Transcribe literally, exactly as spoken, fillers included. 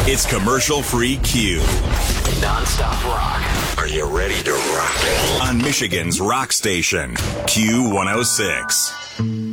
It's commercial-free Q. Non-stop rock. Are you ready to rock? On Michigan's rock station, Q one oh six.